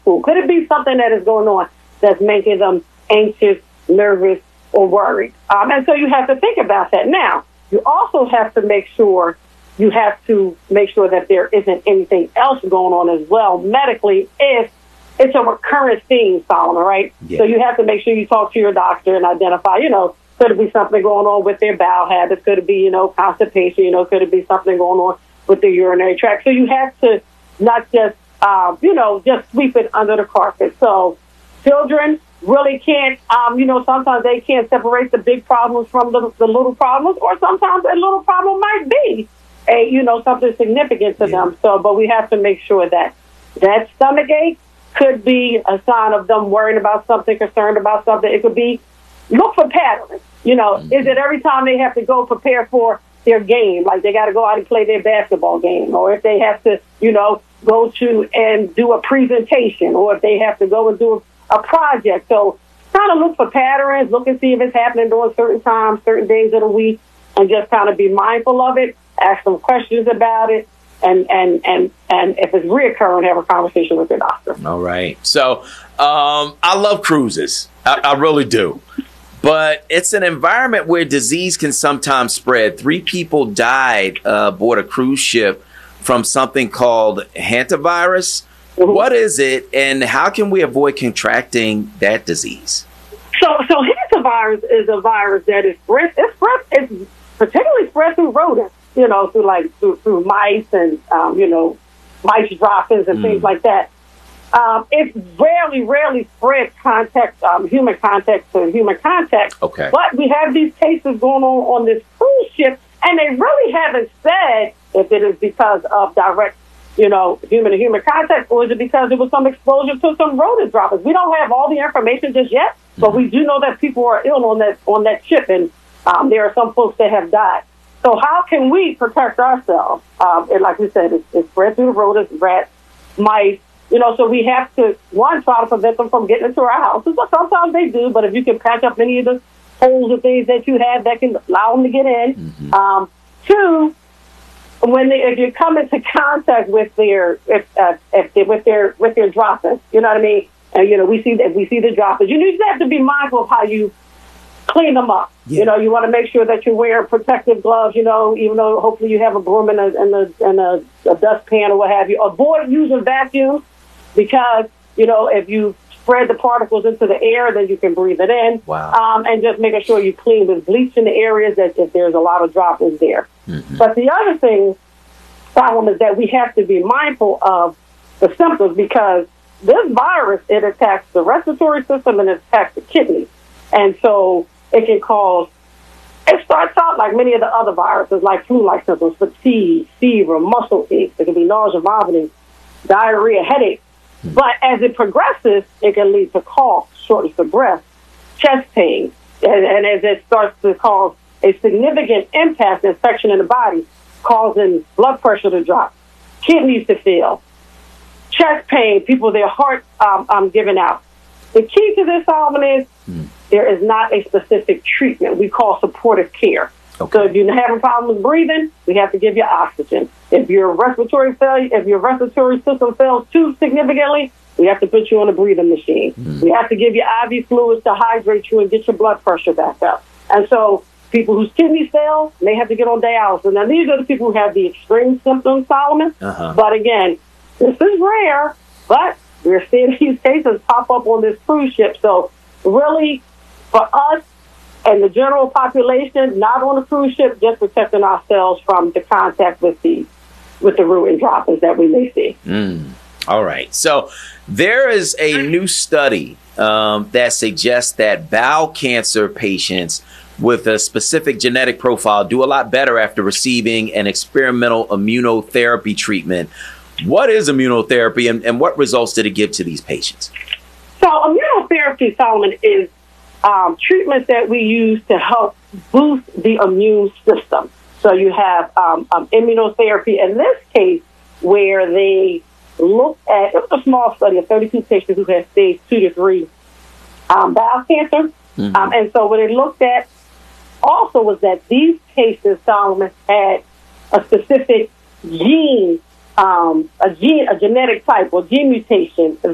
school? Could it be something that is going on that's making them anxious, nervous, or worried? And so you have to think about that. Now, you also have to make sure that there isn't anything else going on as well medically if it's a recurrent theme, Solomon, right? Yeah. So you have to make sure you talk to your doctor and identify, could it be something going on with their bowel habits? Could it be, constipation? Could it be something going on with the urinary tract? So you have to not just, just sweep it under the carpet. So children really can't, sometimes they can't separate the big problems from the little problems, or sometimes a little problem might be something significant to them. So, but we have to make sure that stomach ache could be a sign of them worrying about something, concerned about something. It could be, look for patterns. Is it every time they have to go prepare for their game, like they got to go out and play their basketball game, or if they have to, go to and do a presentation, or if they have to go and do a project. So kind of look for patterns, look and see if it's happening during certain times, certain days of the week, and just kind of be mindful of it, ask some questions about it, and if it's reoccurring, have a conversation with your doctor. All right. So I love cruises. I really do. But it's an environment where disease can sometimes spread. 3 people died aboard a cruise ship from something called hantavirus. Mm-hmm. What is it, and how can we avoid contracting that disease? So hantavirus is a virus that is it's particularly spread through rodents, through mice and, mice droppings and things like that. It rarely spreads human contact to human contact. Okay. But we have these cases going on this cruise ship, and they really haven't said if it is because of direct, human to human contact, or is it because there was some exposure to some rodent droppings. We don't have all the information just yet, but we do know that people are ill on that ship, and there are some folks that have died. So how can we protect ourselves? And like we said, it's spread through the rodents, rats, mice. So we have to, one, try to prevent them from getting into our houses. But sometimes they do, but if you can patch up any of the holes and things that you have that can allow them to get in. Mm-hmm. 2, if you come into contact with their droppings, you know what I mean? And we see the droppings. You just have to be mindful of how you clean them up. Yeah. You want to make sure that you wear protective gloves, even though hopefully you have a broom and a dustpan or what have you. Avoid using vacuums because, if you spread the particles into the air, then you can breathe it in. Wow. And just making sure you clean with bleach in the areas that if there's a lot of droppings there. Mm-hmm. But the other problem is that we have to be mindful of the symptoms because this virus, it attacks the respiratory system and it attacks the kidneys. And so it starts out like many of the other viruses, like flu-like symptoms, fatigue, fever, muscle aches. It can be nausea, vomiting, diarrhea, headache. But as it progresses, it can lead to cough, shortness of breath, chest pain. And as it starts to cause a significant impact, infection in the body, causing blood pressure to drop, kidneys to fail, chest pain, their heart giving out. The key to this, Solomon, is there is not a specific treatment. We call supportive care. Okay. So if you're having problems breathing, we have to give you oxygen. If your respiratory system fails too significantly, we have to put you on a breathing machine. Mm-hmm. We have to give you IV fluids to hydrate you and get your blood pressure back up. And so people whose kidneys fail may have to get on dialysis. Now, these are the people who have the extreme symptoms, Solomon. Uh-huh. But again, this is rare, but we're seeing these cases pop up on this cruise ship. So really, for us and the general population, not on the cruise ship, just protecting ourselves from the contact with the rodent droppings that we may see. All right. So there is a new study that suggests that bowel cancer patients with a specific genetic profile do a lot better after receiving an experimental immunotherapy treatment. What is immunotherapy and what results did it give to these patients? So immunotherapy, Solomon, is treatment that we use to help boost the immune system. So you have immunotherapy in this case where they looked at, it was a small study of 32 patients who had stage 2 to 3 bowel cancer. Mm-hmm. And so what it looked at also was that these cases, Solomon, had a specific gene, a genetic type or gene mutation